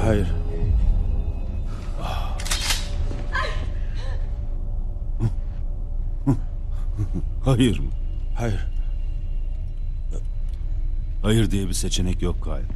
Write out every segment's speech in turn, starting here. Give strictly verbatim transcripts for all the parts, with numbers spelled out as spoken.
Hayır. Hayır mı? Hayır. Hayır diye bir seçenek yok Kyle.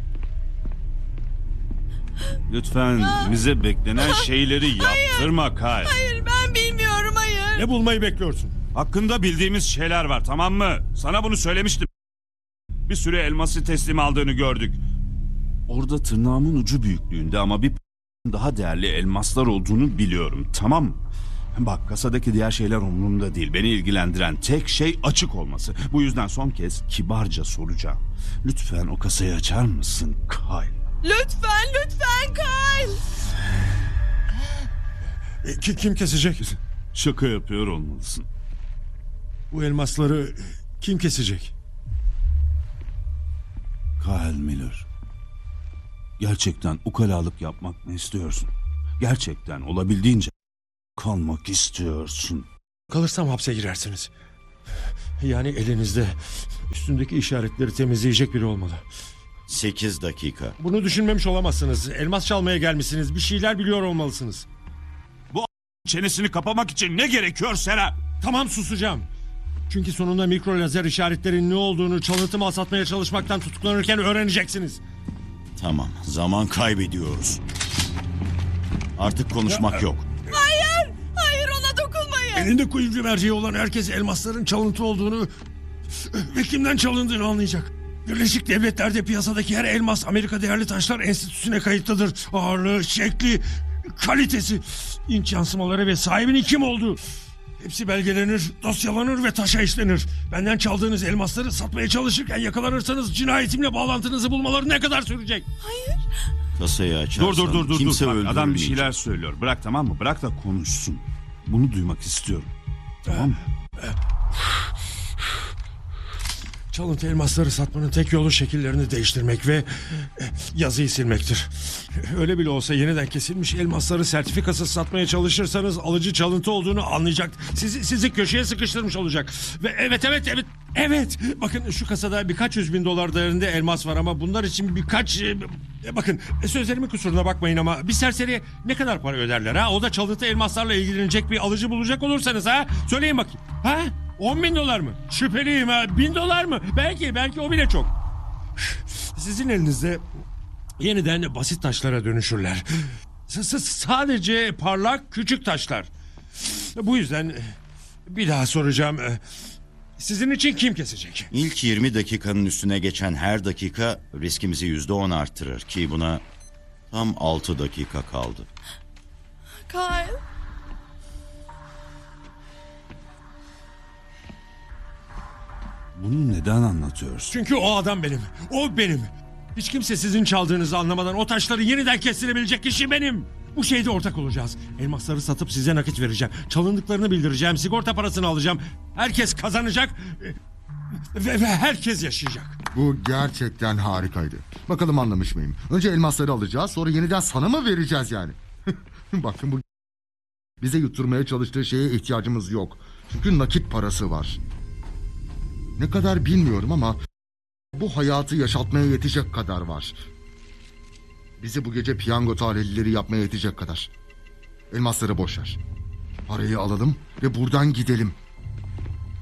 Lütfen bize beklenen şeyleri yaptırma Kyle. Hayır, ben bilmiyorum, hayır. Ne bulmayı bekliyorsun? Hakkında bildiğimiz şeyler var, tamam mı? Sana bunu söylemiştim. Bir sürü elması teslim aldığını gördük. Orada tırnağımın ucu büyüklüğünde ama bir daha değerli elmaslar olduğunu biliyorum, tamam mı? Bak, kasadaki diğer şeyler umurumda değil. Beni ilgilendiren tek şey açık olması. Bu yüzden son kez kibarca soracağım. Lütfen o kasayı açar mısın Kyle? Lütfen, lütfen Kyle. E, ki- kim kesecek? Şaka yapıyor olmalısın. Bu elmasları kim kesecek? Kyle Miller. Gerçekten ukalalık yapmak mı istiyorsun? Gerçekten olabildiğince kalmak istiyorsun. Kalırsam hapse girersiniz. Yani elinizde üstündeki işaretleri temizleyecek biri olmalı. Sekiz dakika. Bunu düşünmemiş olamazsınız. Elmas çalmaya gelmişsiniz. Bir şeyler biliyor olmalısınız. Çenesini kapamak için ne gerekiyor Sera? Tamam, susacağım. Çünkü sonunda mikro lazer işaretlerin ne olduğunu çalıntı mal satmaya çalışmaktan tutuklanırken öğreneceksiniz. Tamam, zaman kaybediyoruz. Artık konuşmak yok. Hayır, hayır, ona dokunmayın. Elinde kuyumcu merceği olan herkes elmasların çalıntı olduğunu ve kimden çalındığını anlayacak. Birleşik Devletler'de piyasadaki her elmas Amerika Değerli Taşlar Enstitüsü'ne kayıtlıdır. Ağırlığı, şekli, kalitesi, inç yansımaları ve sahibinin kim olduğu. Hepsi belgelenir, dosyalanır ve taşa işlenir. Benden çaldığınız elmasları satmaya çalışırken yakalanırsanız cinayetimle bağlantınızı bulmaları ne kadar sürecek? Hayır. Kasayı açarsan Dur dur dur dur. kimse dur. Bak, adam bir öldürülmeyecek. şeyler söylüyor. Bırak, tamam mı? Bırak da konuşsun. Bunu duymak istiyorum. Tamam mı? Çalıntı elmasları satmanın tek yolu şekillerini değiştirmek ve yazıyı silmektir. Öyle bile olsa yeniden kesilmiş elmasları sertifikasız satmaya çalışırsanız alıcı çalıntı olduğunu anlayacak. Sizi, sizi köşeye sıkıştırmış olacak. Ve evet evet evet evet. Bakın, şu kasada birkaç yüz bin dolar değerinde elmas var ama bunlar için birkaç... e, Bakın, sözlerimin kusuruna bakmayın ama bir serseriye ne kadar para öderler ha? O da çalıntı elmaslarla ilgilenecek bir alıcı bulacak olursanız ha? Söyleyin bakayım. Ha? On bin dolar mı? Şüpheliyim ha. Bin dolar mı? Belki, belki o bile çok. Sizin elinizde yeniden basit taşlara dönüşürler. S- s- sadece parlak küçük taşlar. Bu yüzden bir daha soracağım. Sizin için kim kesecek? İlk yirmi dakikanın üstüne geçen her dakika riskimizi yüzde on arttırır ki buna tam altı dakika kaldı. Kyle. Bunu neden anlatıyorsun? Çünkü o adam benim. O benim. Hiç kimse sizin çaldığınızı anlamadan o taşları yeniden kestirebilecek kişi benim. Bu şeyde ortak olacağız. Elmasları satıp size nakit vereceğim. Çalındıklarını bildireceğim. Sigorta parasını alacağım. Herkes kazanacak. Ve, ve herkes yaşayacak. Bu gerçekten harikaydı. Bakalım anlamış mıyım? Önce elmasları alacağız, sonra yeniden sana mı vereceğiz yani? Bakın, bu bize yutturmaya çalıştığı şeye ihtiyacımız yok. Çünkü nakit parası var. Ne kadar bilmiyorum ama bu hayatı yaşatmaya yetecek kadar var. Bizi bu gece piyango talihlileri yapmaya yetecek kadar. Elmasları boş ver. Parayı alalım ve buradan gidelim.